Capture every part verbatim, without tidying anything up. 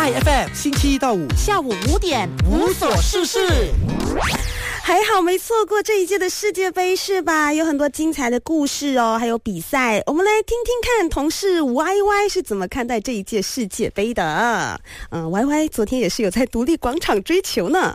I F M 星期一到五下午五点无所事事。 还好没错过这一届的世界杯是吧？有很多精彩的故事哦，还有比赛，我们来听听看同事 Y Y 是怎么看待这一届世界杯的。嗯 Y Y 昨天也是有在独立广场追球呢。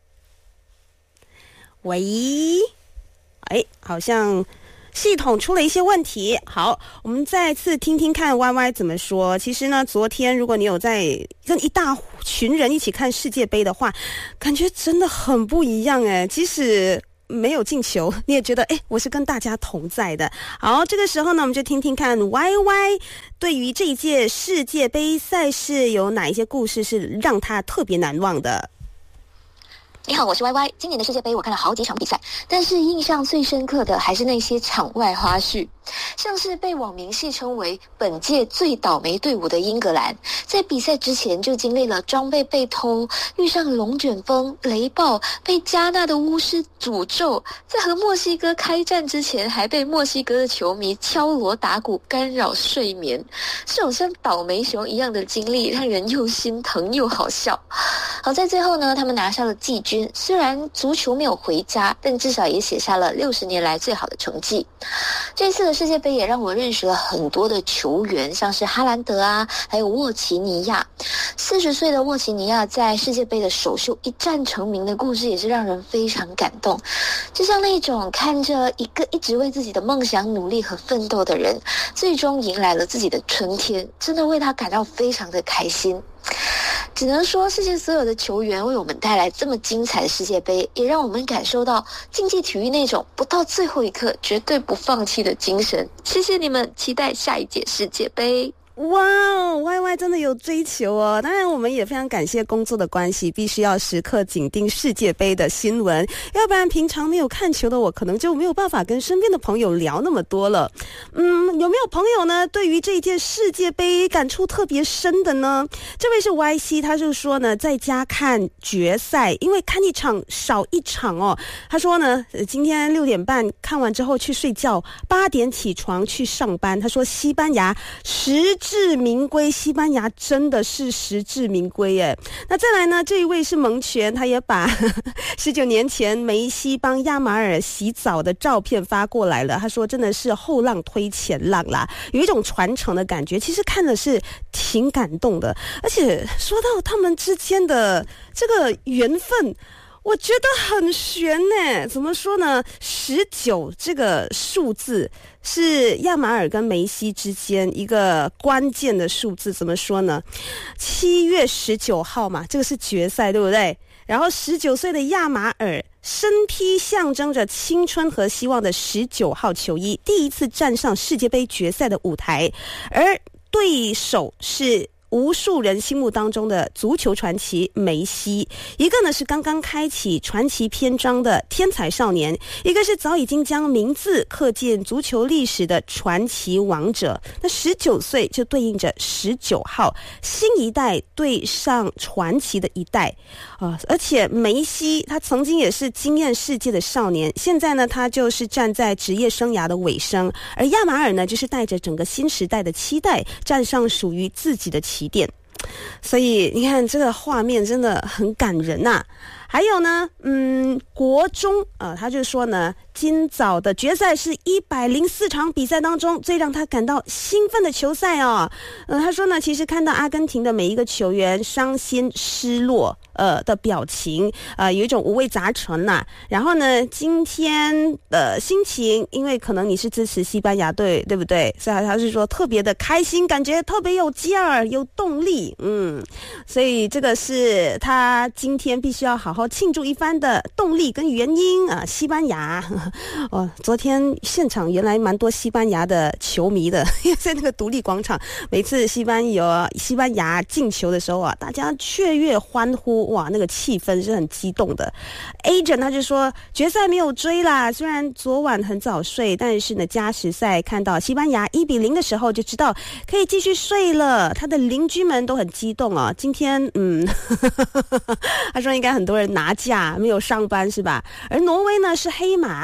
喂，哎，好像系统出了一些问题。好，我们再次听听看 Y Y 怎么说。其实呢，昨天如果你有在跟一大群人一起看世界杯的话，感觉真的很不一样诶。即使没有进球，你也觉得诶，我是跟大家同在的。好，这个时候呢，我们就听听看 Y Y 对于这一届世界杯赛事有哪一些故事是让他特别难忘的。 你好，我是 Y Y。今年的世界杯我看了好几场比赛，但是印象最深刻的还是那些场外花絮，像是被网民戏称为本届最倒霉队伍的英格兰，在比赛之前就经历了装备被偷、遇上龙卷风、雷暴、被加纳的巫师诅咒，在和墨西哥开战之前还被墨西哥的球迷敲锣打鼓干扰睡眠。这种像倒霉熊一样的经历让人又心疼又好笑。好在最后呢，他们拿下了季军，虽然足球没有回家，但至少也写下了六十年来最好的成绩。这次的世界杯也让我认识了很多的球员，像是哈兰德啊，还有沃奇尼亚。四十岁的沃奇尼亚在世界杯的首秀一战成名的故事也是让人非常感动，就像那种看着一个一直为自己的梦想努力和奋斗的人，最终迎来了自己的春天，真的为他感到非常的开心。只能说世界所有的球员为我们带来这么精彩的世界杯，也让我们感受到竞技体育那种不到最后一刻绝对不放弃的精神。谢谢你们，期待下一届世界杯。 哇哦 ，Y Y 真的有追求哦！当然，我们也非常感谢工作的关系，必须要时刻紧盯世界杯的新闻，要不然平常没有看球的我，可能就没有办法跟身边的朋友聊那么多了。嗯，有没有朋友呢？对于这一届世界杯感触特别深的呢？这位是 Y C， 他就说呢，在家看决赛，因为看一场少一场哦。他说呢，今天六点半看完之后去睡觉，八点起床去上班。他说西班牙十。实至名归，西班牙真的是实至名归耶。那再来呢，这一位是蒙泉，他也把十九年前梅西帮亚马尔洗澡的照片发过来了。他说真的是后浪推前浪啦，有一种传承的感觉，其实看的是挺感动的。而且说到他们之间的这个缘分，我觉得很悬呢。怎么说呢？十九这个数字是亚马尔跟梅西之间一个关键的数字。怎么说呢？七月十九号嘛，这个是决赛，对不对？然后十九岁的亚马尔身披象征着青春和希望的十九号球衣，第一次站上世界杯决赛的舞台，而对手是无数人心目当中的足球传奇梅西，一个呢是刚刚开启传奇篇章的天才少年，一个是早已经将名字刻进足球历史的传奇王者。那十九岁就对应着十九号，新一代对上传奇的一代啊！而且梅西他曾经也是惊艳世界的少年，现在呢他就是站在职业生涯的尾声，而亚马尔呢就是带着整个新时代的期待，站上属于自己的起点。所以你看这个画面真的很感人呐、啊。还有呢，嗯，国中啊、呃，他就说呢，今早的决赛是一百零四场比赛当中最让他感到兴奋的球赛哦。呃，他说呢，其实看到阿根廷的每一个球员伤心失落呃的表情，呃，有一种五味杂陈呐、啊。然后呢，今天的心情，因为可能你是支持西班牙队，对不对？所以他是说特别的开心，感觉特别有劲儿、有动力，嗯，所以这个是他今天必须要好好庆祝一番的动力跟原因啊！西班牙，哦，昨天现场原来蛮多西班牙的球迷的，因为在那个独立广场，每次西班牙西班牙进球的时候啊，大家雀跃欢呼，哇，那个气氛是很激动的。Agent 他就说决赛没有追啦，虽然昨晚很早睡，但是呢加时赛看到西班牙一比零的时候就知道可以继续睡了。他的邻居们都很激动啊，今天嗯，他说应该很多人拿假没有上班是吧？而挪威呢是黑马，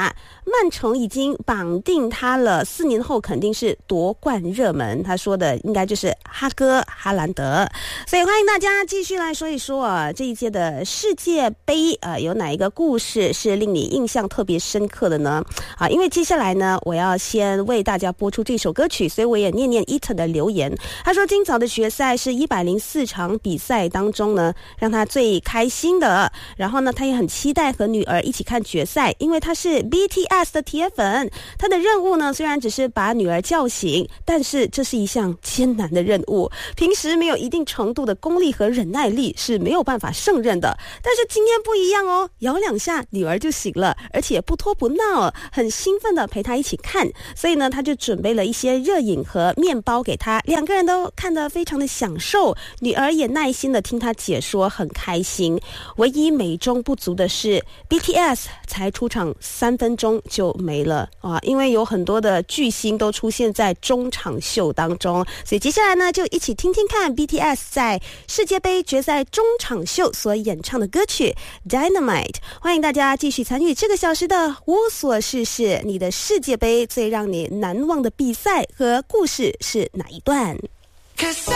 曼城已经绑定他了，四年后肯定是夺冠热门。他说的应该就是哈哥哈兰德。所以欢迎大家继续来说一说啊，这一届的世界杯呃，有哪一个故事是令你印象特别深刻的呢？啊，因为接下来呢，我要先为大家播出这首歌曲，所以我也念念伊特的留言。他说，今早的决赛是一百零四场比赛当中呢，让他最开心的。然后呢，他也很期待和女儿一起看决赛，因为他是 B T S 的铁粉。他的任务呢，虽然只是把女儿叫醒，但是这是一项艰难的任务。平时没有一定程度的功力和忍耐力是没有办法胜任的。但是今天不一样哦，摇两下女儿就醒了，而且不拖不闹，很兴奋的陪她一起看。所以呢，他就准备了一些热饮和面包给她，两个人都看得非常的享受。女儿也耐心的听他解说，很开心。唯一美中不足的是 B T S 才出场三分钟就没了啊，因为有很多的巨星都出现在中场秀当中，所以接下来呢，就一起听听看 B T S 在世界杯决赛中场秀所演唱的歌曲 Dynamite。 欢迎大家继续参与这个小时的无所事事，你的世界杯最让你难忘的比赛和故事是哪一段？